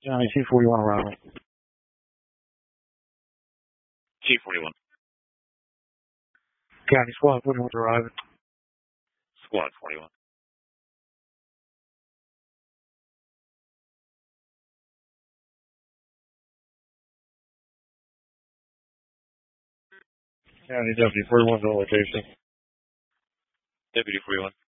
Johnny C41 arrival. G41. County Squad 41 arriving. Squad 41. County Deputy 41 to location. Deputy 41.